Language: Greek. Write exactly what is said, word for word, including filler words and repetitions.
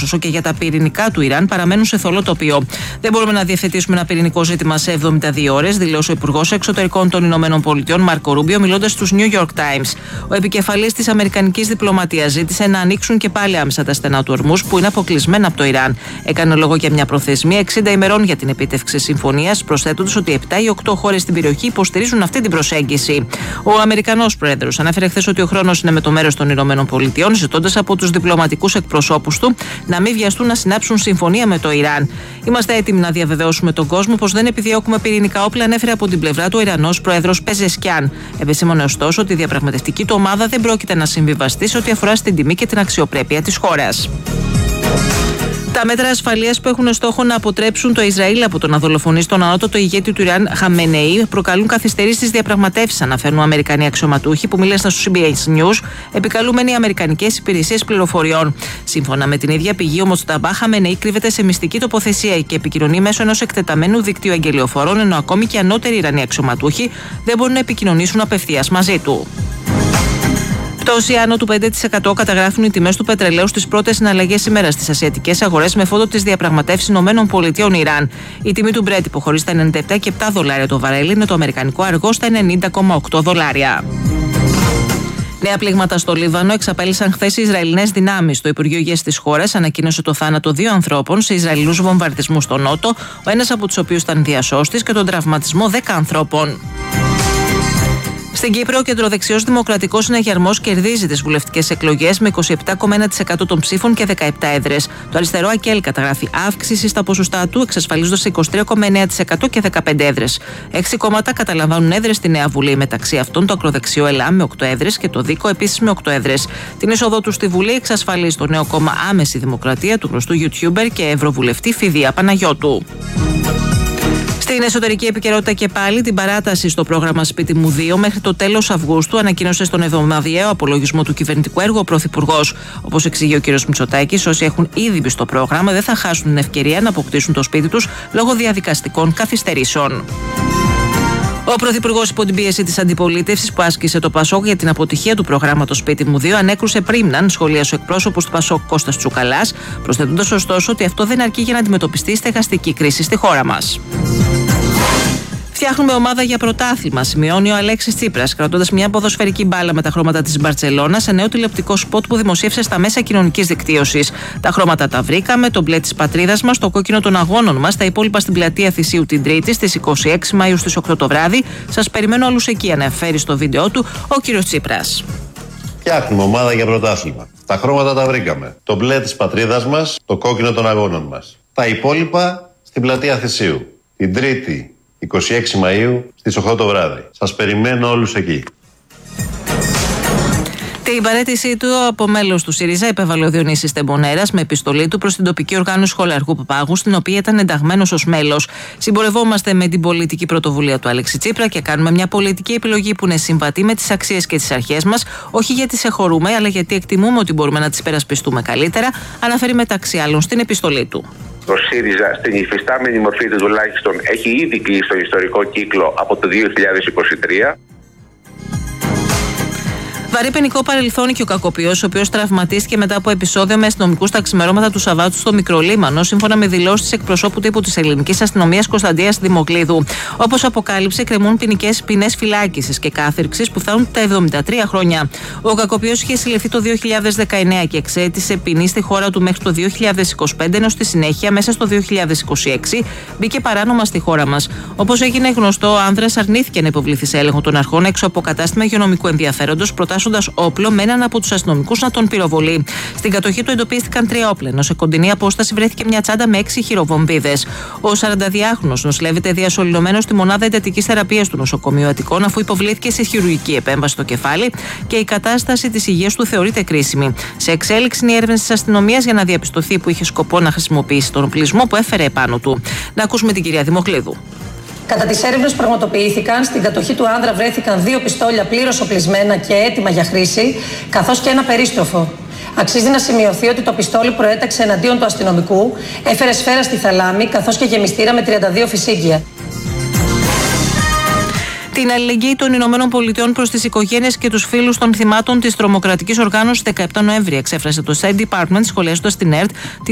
όσο και για τα πυρηνικά του Ιράν παραμένουν σε θολό τοπίο. Δεν μπορούμε να διευθετήσουμε ένα πυρηνικό ζήτημα σε εβδομήντα δύο ώρες, δηλώσε ο Υπουργός Εξωτερικών των Ηνωμένων Πολιτειών Μάρκο Ρούμπιο, μιλώντας στους New York Times. Ο επικεφαλής της Αμερικανικής διπλωματίας ζήτησε να ανοίξουν και πάλι άμεσα τα στενά του Ορμούζ, που είναι αποκλεισμένα από το Ιράν. Έκανε λόγο για μια προθεσμία εξήντα ημερών για την επίτευξη συμφωνίας, προσθέτοντας ότι επτά ή οκτώ χώρες στην περιοχή υποστηρίζουν αυτή την προσέγγιση. Ο Αμερικανός πρόεδρος ανέφερε χθες ότι ο χρόνος είναι με το μέρος των Ηνωμένων Πολιτειών, ζητώντας από τους διπλωματικούς εκπροσώπους του να μην βιαστούν να συνάψουν συμφωνία με το Ιράν. Είμαστε έτοιμοι να διαβεβαιώσουμε τον κόσμο πως δεν επιδιώκουμε πυρηνικά όπλα, ανέφερε από την πλευρά του ο Ιρανός πρόεδρος Πεζεσκιάν. Επεσήμωνε ωστόσο ότι η διαπραγματευτική του ομάδα δεν πρόκειται να συμβιβαστεί σε ό,τι αφορά στην τιμή και την αξιοπρέπεια της χώρας. Τα μέτρα ασφαλείας που έχουν στόχο να αποτρέψουν το Ισραήλ από το να δολοφονήσει τον ανώτατο ηγέτη του Ιράν, Χαμενεή, προκαλούν καθυστερήσεις στις διαπραγματεύσεις, αναφέρουν Αμερικανοί αξιωματούχοι που μίλησαν στο σι μπι ες News, επικαλούμενοι Αμερικανικές υπηρεσίες πληροφοριών. Σύμφωνα με την ίδια πηγή, ο Μοσταμπά Χαμενεή κρύβεται σε μυστική τοποθεσία και επικοινωνεί μέσω ενός εκτεταμένου δικτύου αγγελιοφορών, ενώ ακόμη και ανώτεροι Ιρανοί αξιωματούχοι δεν μπορούν να επικοινωνήσουν απευθείας μαζί του. Πτώση άνω του πέντε τοις εκατό καταγράφουν οι τιμές του πετρελαίου στις πρώτες συναλλαγές σήμερα στις ασιατικές αγορές με φόντο τις διαπραγματεύσεις ΗΠΑ-Ιράν. Η τιμή του Brent υποχωρεί στα ενενήντα επτά κόμμα επτά δολάρια το βαρέλι, είναι το αμερικανικό αργό στα ενενήντα κόμμα οκτώ δολάρια. Νέα πλήγματα στο Λίβανο εξαπέλυσαν χθες οι Ισραηλινές δυνάμεις. Το Υπουργείο Υγείας της χώρας ανακοίνωσε το θάνατο δύο ανθρώπων σε Ισραηλινούς βομβαρδισμούς στο Νότο, ο ένας από τους οποίους ήταν διασώστης, και τον τραυματισμό δέκα ανθρώπων. Στην Κύπρο, ο κεντροδεξιός Δημοκρατικός Συναγερμός κερδίζει τις βουλευτικές εκλογές με είκοσι επτά κόμμα ένα τοις εκατό των ψήφων και δεκαεπτά έδρες. Το αριστερό ΑΚΕΛ καταγράφει αύξηση στα ποσοστά του, εξασφαλίζοντας είκοσι τρία κόμμα εννέα τοις εκατό και δεκαπέντε έδρες. Έξι κόμματα καταλαμβάνουν έδρες στη Νέα Βουλή. Μεταξύ αυτών, το ακροδεξιό ΕΛΑ με οκτώ έδρες και το ΔΙΚΟ επίσης με οκτώ έδρες. Την είσοδό του στη Βουλή εξασφαλίζει το νέο κόμμα Άμεση Δημοκρατία του γνωστού YouTuber και Ευρωβουλευτή Φιδία Παναγιώτου. Στην εσωτερική επικαιρότητα και πάλι, την παράταση στο πρόγραμμα Σπίτι μου δύο μέχρι το τέλος Αυγούστου ανακοίνωσε στον εβδομαδιαίο απολογισμό του κυβερνητικού έργου ο Πρωθυπουργός. Όπως εξηγεί ο κ. Μητσοτάκης, όσοι έχουν ήδη μπει στο πρόγραμμα δεν θα χάσουν την ευκαιρία να αποκτήσουν το σπίτι τους λόγω διαδικαστικών καθυστερήσεων. Ο Πρωθυπουργός, υπό την πίεση της αντιπολίτευσης που άσκησε το Πασόκ για την αποτυχία του προγράμματος Σπίτι μου δύο, ανέκρουσε πρίμναν, σχολίασε ο εκπρόσωπος του Πασόκ Κώστας Τσουκαλάς, προσθέτοντας ωστόσο ότι αυτό δεν αρκεί για να αντιμετωπιστεί η στεγαστική κρίση στη χώρα μας. Φτιάχνουμε ομάδα για πρωτάθλημα, σημειώνει ο Αλέξης Τσίπρας, κρατώντας μια ποδοσφαιρική μπάλα με τα χρώματα της Μπαρτσελώνα σε νέο τηλεοπτικό σποτ που δημοσίευσε στα μέσα κοινωνικής δικτύωσης. Τα χρώματα τα βρήκαμε, το μπλε της πατρίδας μας, το κόκκινο των αγώνων μας, τα υπόλοιπα στην πλατεία Θησίου την Τρίτη στις είκοσι έξι Μαΐου στις οκτώ το βράδυ. Σας περιμένω όλους εκεί, αναφέρει στο βίντεο του ο κύριος Τσίπρας. Φτιάχνουμε ομάδα για πρωτάθλημα. Τα χρώματα τα βρήκαμε. Το μπλε της πατρίδας μας, το κόκκινο των αγώνων μας. Τα υπόλοιπα στην πλατεία Θησίου την Τρίτη είκοσι έξι Μαΐου στις οκτώ το βράδυ. Σας περιμένω όλους εκεί. Την παραίτησή του από μέλος του ΣΥΡΙΖΑ επέβαλε ο Διονύσης Τεμπονέρας με επιστολή του προς την τοπική οργάνωση Σχολαργού Παπάγου, στην οποία ήταν ενταγμένος ως μέλος. Συμπορευόμαστε με την πολιτική πρωτοβουλία του Αλέξη Τσίπρα και κάνουμε μια πολιτική επιλογή που είναι συμβατή με τις αξίες και τις αρχές μας, όχι γιατί σε χωρούμε, αλλά γιατί εκτιμούμε ότι μπορούμε να τις περασπιστούμε καλύτερα, αναφέρει μεταξύ άλλων στην επιστολή του. Το ΣΥΡΙΖΑ στην υφιστάμενη μορφή του τουλάχιστον έχει ήδη κλείσει τον ιστορικό κύκλο από το δύο χιλιάδες είκοσι τρία. Βαρύ ποινικό παρελθόν και ο κακοποιός, ο οποίος τραυματίστηκε μετά από επεισόδιο με αστυνομικούς τα ξημερώματα του Σαββάτου στο Μικρολίμανο, σύμφωνα με δηλώσεις εκπροσώπου τύπου της Ελληνικής Αστυνομίας Κωνσταντίας Δημοκλίδου. Όπως αποκάλυψε, κρεμούν ποινικές ποινές φυλάκισης και κάθυρξης που φτάνουν τα εβδομήντα τρία χρόνια. Ο κακοποιός είχε συλληφθεί το δύο χιλιάδες δεκαεννέα και εξέτησε ποινή στη χώρα του μέχρι το δύο χιλιάδες είκοσι πέντε, ενώ στη συνέχεια, μέσα στο δύο χιλιάδες είκοσι έξι, μπήκε παράνομα στη χώρα μας. Όπως έγινε γνωστό, ο άνδρας αρνήθηκε να υποβληθεί σε έλεγχο των αρχών έξω από κατάστημα υγειονομικού ενδιαφέροντος, προτάσσοντας όπλο με έναν από τους αστυνομικούς να τον πυροβολεί. Στην κατοχή του εντοπίστηκαν τρία όπλα, ενώ σε κοντινή απόσταση βρέθηκε μια τσάντα με έξι χειροβομβίδες. Ο σαρανταδυάχρονος νοσηλεύεται διασωληνωμένος στη μονάδα εντατικής θεραπείας του νοσοκομείου Αττικών, αφού υποβλήθηκε σε χειρουργική επέμβαση στο κεφάλι και η κατάσταση της υγείας του θεωρείται κρίσιμη. Σε εξέλιξη είναι η έρευνα της αστυνομίας για να διαπιστωθεί που είχε σκοπό να χρησιμοποιήσει τον οπλισμό που έφερε επάνω του. Να ακούσουμε την κυρία Δημοκλίδου. Κατά τις έρευνες που πραγματοποιήθηκαν, στην κατοχή του άνδρα βρέθηκαν δύο πιστόλια πλήρως οπλισμένα και έτοιμα για χρήση, καθώς και ένα περίστροφο. Αξίζει να σημειωθεί ότι το πιστόλι προέταξε εναντίον του αστυνομικού, έφερε σφαίρα στη θαλάμη, καθώς και γεμιστήρα με τριάντα δύο φυσίγγια. Την αλληλεγγύη των Ηνωμένων Πολιτειών προς τις οικογένειες και τους φίλους των θυμάτων της τρομοκρατικής οργάνωσης δεκαεπτά Νοέμβρη εξέφρασε το State Department, σχολιάζοντας την ΕΡΤ